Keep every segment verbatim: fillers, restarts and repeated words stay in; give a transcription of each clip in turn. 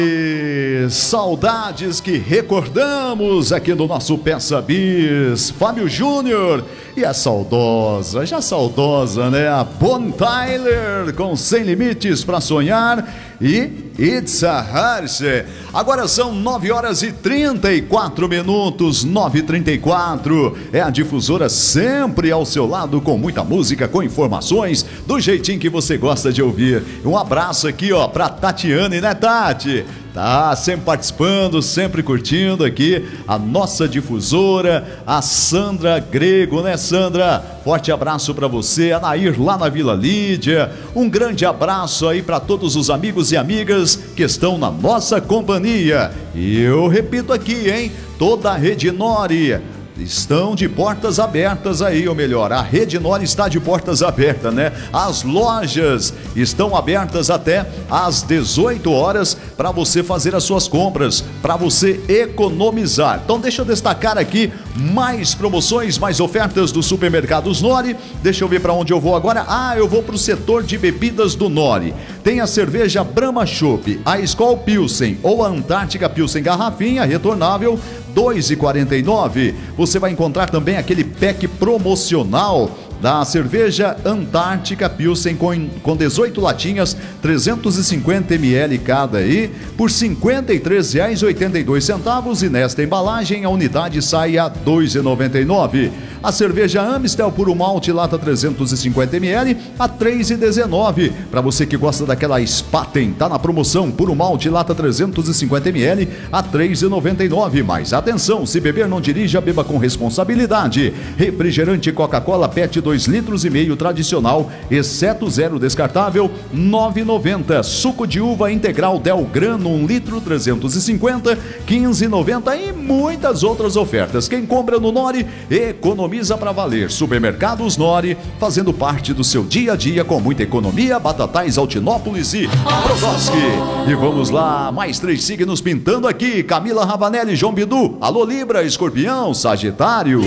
Saudades que recordamos aqui no nosso Peça Bis. Fábio Júnior e a saudosa, já saudosa, né? A Bonnie Tyler com Sem Limites pra Sonhar e It's a Hearse. Agora são nove horas e trinta e quatro minutos, nove e trinta e quatro. É a Difusora sempre ao seu lado com muita música, com informações, do jeitinho que você gosta de ouvir. Um abraço aqui, ó, pra Tatiane, né, Tati? Tá sempre participando, sempre curtindo aqui a nossa difusora, a Sandra Grego, né, Sandra? Forte abraço para você, a Nair lá na Vila Lídia. Um grande abraço aí para todos os amigos e amigas que estão na nossa companhia. E eu repito aqui, hein? Toda a Rede Nori estão de portas abertas aí, ou melhor, a Rede Nori está de portas abertas, né? As lojas estão abertas até às dezoito horas para você fazer as suas compras, para você economizar. Então deixa eu destacar aqui mais promoções, mais ofertas do Supermercados Nori. Deixa eu ver para onde eu vou agora. Ah, eu vou para o setor de bebidas do Nori. Tem a cerveja Brahma Chopp, a Skol Pilsen ou a Antártica Pilsen garrafinha retornável, dois reais e quarenta e nove centavos. Você vai encontrar também aquele pack promocional da cerveja Antártica Pilsen com, com dezoito latinhas, trezentos e cinquenta mililitros cada aí, por cinquenta e três reais e oitenta e dois centavos, e nesta embalagem a unidade sai a dois reais e noventa e nove centavos. A cerveja Amstel Puro Malte lata trezentos e cinquenta mililitros a três reais e dezenove centavos. Para você que gosta daquela Spaten, tá na promoção, Puro Malte lata trezentos e cinquenta mililitros a três reais e noventa e nove centavos. Mas atenção, se beber não dirija, beba com responsabilidade. Refrigerante Coca-Cola Pet dois litros e meio tradicional, exceto zero descartável, nove reais e noventa centavos. Suco de uva integral Del Grano um litro, trezentos e cinquenta, quinze reais e noventa centavos. E muitas outras ofertas. Quem compra no Nori, economiza para valer. Supermercados Nori, fazendo parte do seu dia a dia com muita economia. Batatais, Altinópolis e Brodowski. E vamos lá, mais três signos pintando aqui. Camila Ravanelli, João Bidu. Alô Libra, Escorpião, Sagitário.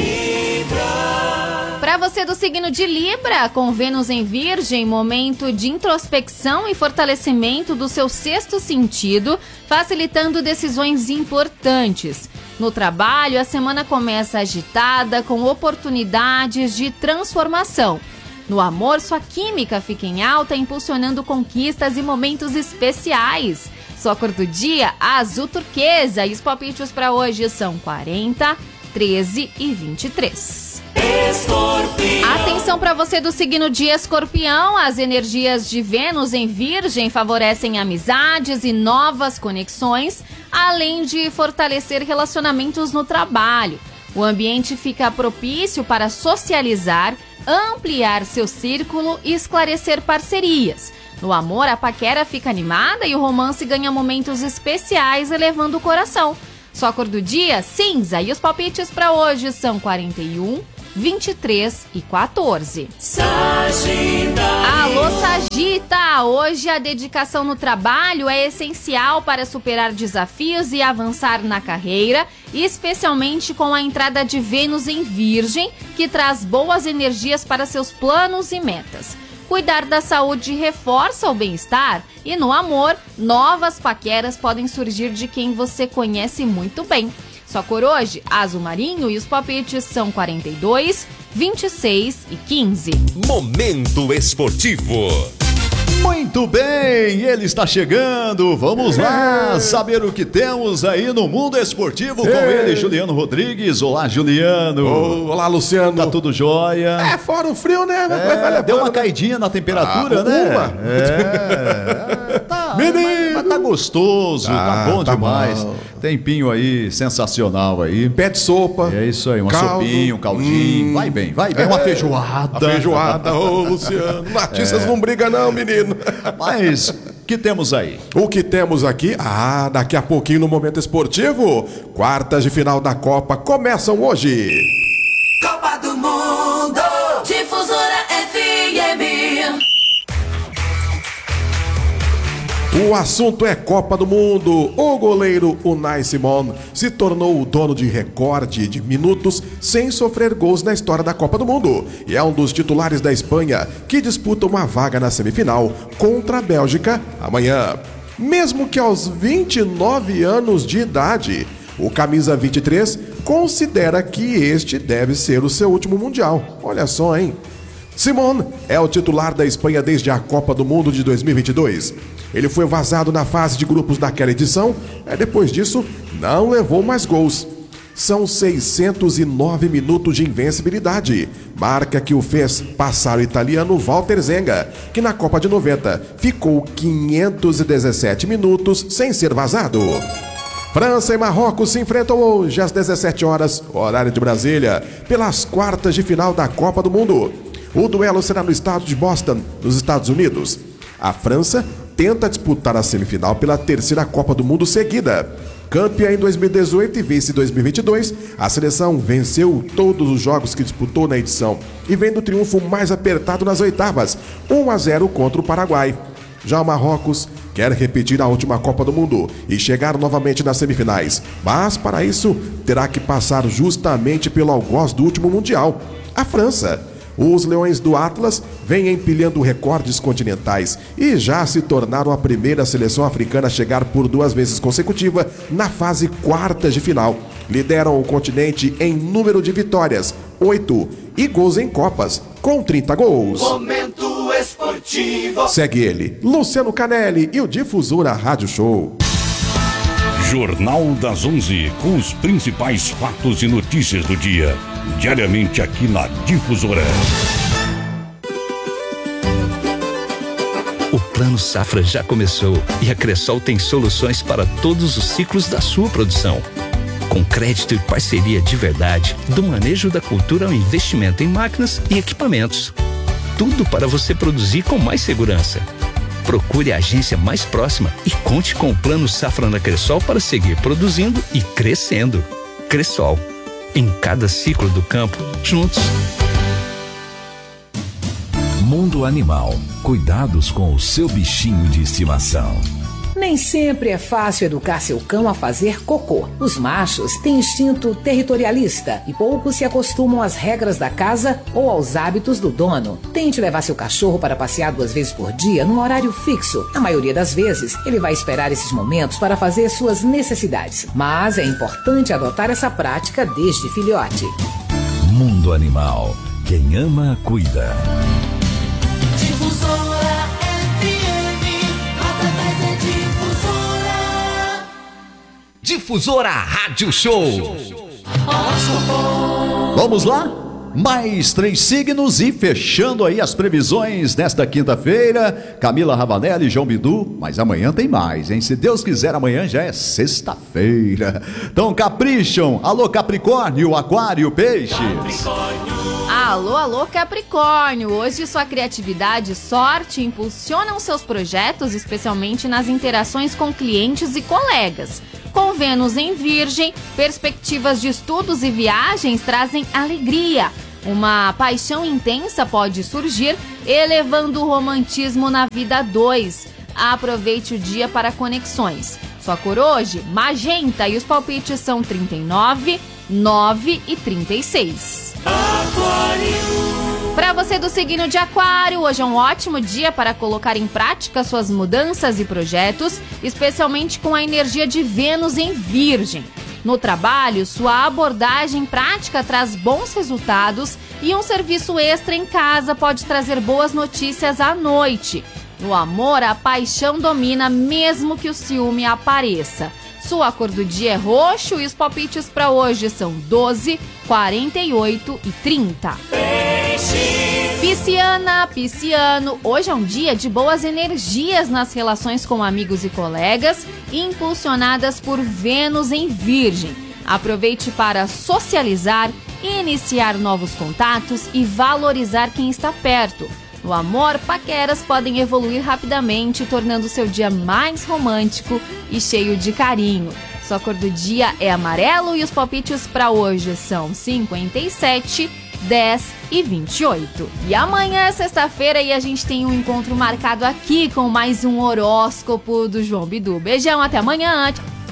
Para você do signo de Libra, com Vênus em Virgem, momento de introspecção e fortalecimento do seu sexto sentido, facilitando decisões importantes. No trabalho, a semana começa agitada, com oportunidades de transformação. No amor, sua química fica em alta, impulsionando conquistas e momentos especiais. Sua cor do dia, azul turquesa, e os palpites para hoje são quarenta, treze e vinte e três. Escorpião. Atenção para você do signo de Escorpião, as energias de Vênus em Virgem favorecem amizades e novas conexões, além de fortalecer relacionamentos no trabalho. O ambiente fica propício para socializar, ampliar seu círculo e esclarecer parcerias. No amor, a paquera fica animada e o romance ganha momentos especiais, elevando o coração. Sua cor do dia, cinza, e os palpites para hoje são quarenta e um, vinte e três e quatorze. Sagitário. Alô, Sagita! Hoje a dedicação no trabalho é essencial para superar desafios e avançar na carreira, especialmente com a entrada de Vênus em Virgem, que traz boas energias para seus planos e metas. Cuidar da saúde reforça o bem-estar e no amor, novas paqueras podem surgir de quem você conhece muito bem. Sua cor hoje, azul marinho, e os palpites são quarenta e dois, vinte e seis e quinze. Momento Esportivo. Muito bem, ele está chegando. Vamos lá saber o que temos aí no mundo esportivo com Ei. ele, Juliano Rodrigues. Olá, Juliano. Oh, olá, Luciano. Tá tudo jóia? É, fora o frio, né? É, deu uma caidinha na temperatura, ah, né? Uma. É, tá, mas, mas tá gostoso, ah, tá bom tá demais. Mal. Tempinho aí, sensacional aí. Pé de sopa. É isso aí, uma caldo. sopinha, um caldinho. Hum. Vai bem, vai bem. É, uma feijoada. A feijoada, ô Luciano. Notícias é. não brigam não, menino. Mas, o que temos aí? O que temos aqui? Ah, daqui a pouquinho no Momento Esportivo, quartas de final da Copa começam hoje. Copa do Mundo, Difusora F M. O assunto é Copa do Mundo. O goleiro Unai Simon se tornou o dono de recorde de minutos sem sofrer gols na história da Copa do Mundo. E é um dos titulares da Espanha que disputa uma vaga na semifinal contra a Bélgica amanhã. mesmo que aos vinte e nove anos de idade. O camisa vinte e três considera que este deve ser o seu último Mundial. Olha só, hein? Simon é o titular da Espanha desde a Copa do Mundo de dois mil e vinte e dois. Ele foi vazado na fase de grupos daquela edição, e depois disso não levou mais gols. São seiscentos e nove minutos de invencibilidade, marca que o fez passar o italiano Walter Zenga, que na Copa de noventa ficou quinhentos e dezessete minutos sem ser vazado. França e Marrocos se enfrentam hoje às dezessete horas, horário de Brasília, pelas quartas de final da Copa do Mundo. O duelo será no estado de Boston, nos Estados Unidos. A França tenta disputar a semifinal pela terceira Copa do Mundo seguida. Campeã em dois mil e dezoito e vice em dois mil e vinte e dois, a seleção venceu todos os jogos que disputou na edição e vem do triunfo mais apertado nas oitavas, um a zero contra o Paraguai. Já o Marrocos quer repetir a última Copa do Mundo e chegar novamente nas semifinais, mas para isso terá que passar justamente pelo algoz do último Mundial, a França. Os Leões do Atlas vêm empilhando recordes continentais e já se tornaram a primeira seleção africana a chegar por duas vezes consecutiva na fase quartas de final. Lideram o continente em número de vitórias, oito, e gols em Copas, com trinta gols. Momento esportivo. Segue ele, Luciano Canelli e o Difusora Rádio Show. Jornal das onze, com os principais fatos e notícias do dia. Diariamente aqui na Difusora. O Plano Safra já começou e a Cressol tem soluções para todos os ciclos da sua produção. Com crédito e parceria de verdade, do manejo da cultura ao investimento em máquinas e equipamentos. Tudo para você produzir com mais segurança. Procure a agência mais próxima e conte com o Plano Safra na Cressol para seguir produzindo e crescendo. Cressol, em cada ciclo do campo, juntos. Mundo Animal. Cuidados com o seu bichinho de estimação. Nem sempre é fácil educar seu cão a fazer cocô. Os machos têm instinto territorialista e poucos se acostumam às regras da casa ou aos hábitos do dono. Tente levar seu cachorro para passear duas vezes por dia num horário fixo. A maioria das vezes, ele vai esperar esses momentos para fazer suas necessidades. Mas é importante adotar essa prática desde filhote. Mundo Animal. Quem ama, cuida. Difusora F M, nota dez é Difusora. Difusora Rádio Show. Vamos lá? Mais três signos e fechando aí as previsões nesta quinta-feira, Camila Ravanelli e João Bidu, mas amanhã tem mais, hein? Se Deus quiser, amanhã já é sexta-feira. Então capricham, alô Capricórnio, Aquário, Peixes. Alô, alô Capricórnio, hoje sua criatividade e sorte impulsionam seus projetos, especialmente nas interações com clientes e colegas. Com Vênus em Virgem, perspectivas de estudos e viagens trazem alegria. Uma paixão intensa pode surgir, elevando o romantismo na vida a dois. Aproveite o dia para conexões. Sua cor hoje, magenta, e os palpites são trinta e nove, nove e trinta e seis. Para você do signo de Aquário, hoje é um ótimo dia para colocar em prática suas mudanças e projetos, especialmente com a energia de Vênus em Virgem. No trabalho, sua abordagem prática traz bons resultados e um serviço extra em casa pode trazer boas notícias à noite. No amor, a paixão domina mesmo que o ciúme apareça. Sua cor do dia é roxo e os palpites para hoje são doze, quarenta e oito e trinta. Pisciana, pisciano, hoje é um dia de boas energias nas relações com amigos e colegas, impulsionadas por Vênus em Virgem. Aproveite para socializar, iniciar novos contatos e valorizar quem está perto. No amor, paqueras podem evoluir rapidamente, tornando seu dia mais romântico e cheio de carinho. Sua cor do dia é amarelo e os palpites para hoje são cinquenta e sete, dez e vinte e oito. E amanhã é sexta-feira e a gente tem um encontro marcado aqui com mais um horóscopo do João Bidu. Beijão, até amanhã!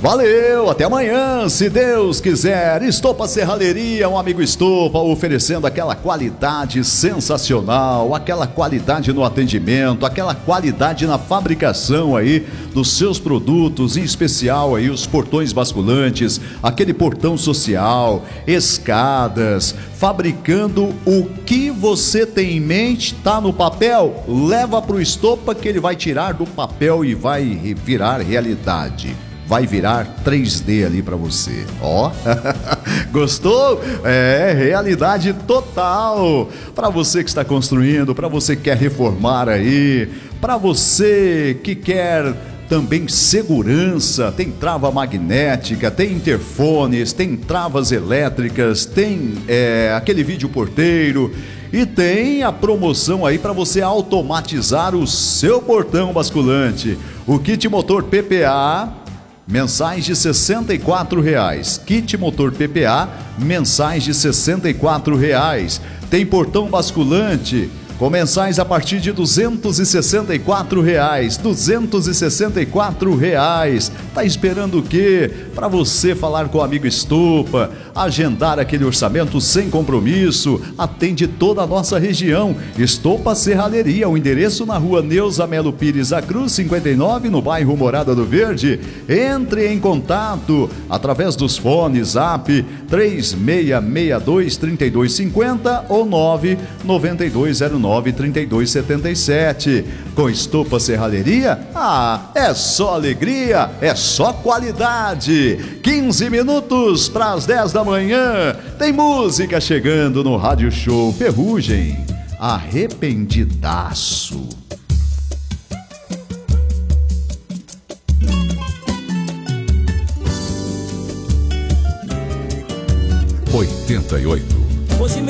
Valeu, até amanhã, se Deus quiser. Estopa Serralheria, um amigo Estopa, oferecendo aquela qualidade sensacional, aquela qualidade no atendimento, aquela qualidade na fabricação aí dos seus produtos, em especial aí os portões basculantes, aquele portão social, escadas, fabricando o que você tem em mente, tá no papel, leva pro Estopa que ele vai tirar do papel e vai virar realidade. Vai virar três D ali pra você, ó. Gostou? É, realidade total. Pra você que está construindo, pra você que quer reformar aí, pra você que quer também segurança, tem trava magnética, tem interfones, tem travas elétricas, tem é, aquele vídeo porteiro e tem a promoção aí para você automatizar o seu portão basculante. O kit motor P P A, mensais de sessenta e quatro reais. Kit motor P P A, mensais de sessenta e quatro reais. Tem portão basculante com mensais a partir de duzentos e sessenta e quatro reais. duzentos e sessenta e quatro reais. Tá esperando o quê? Para você falar com o amigo Estopa, agendar aquele orçamento sem compromisso. Atende toda a nossa região. Estopa Serralheria, o endereço na rua Neuza Melo Pires da Cruz, cinquenta e nove, no bairro Morada do Verde. Entre em contato através dos fones Zap três seis seis dois, três dois cinco zero ou nove nove dois zero nove, três dois sete sete. Com Estopa Serralheria, ah, é só alegria, é só qualidade. quinze minutos para as dez da manhã. Tem música chegando no Rádio Show Ferrugem. Arrependidaço. oitenta e oito. Hoje